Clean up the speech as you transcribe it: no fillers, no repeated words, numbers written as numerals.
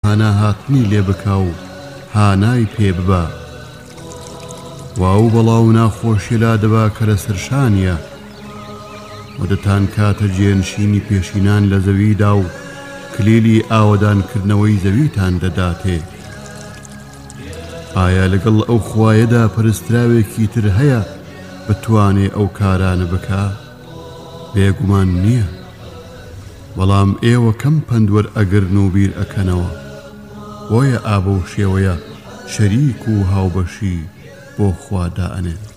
پەناهاتنی لێ بکا و هانای پێ ببە واو بەڵاو ناخۆشی لا دەبا کە لە سەرشانیە و دەتان کاتە جێنشینی پێشینان لە زەویدا و کلیلی ئاوەدانکردنەوەی زەویتان دەداتێ ئایا لەگەڵ ئەو خوایەدا پەرستراوێکی تر هەیە بتوانێ ئەو کارانە بکا؟ بێگومان نییە بەڵام ئێوە کەم پەندوەر ئەگرن و بیر ئەکەنەوە بۆیە ئابە و شێوەیە شەریک و هاوبەشی بۆ خوا دائەنێت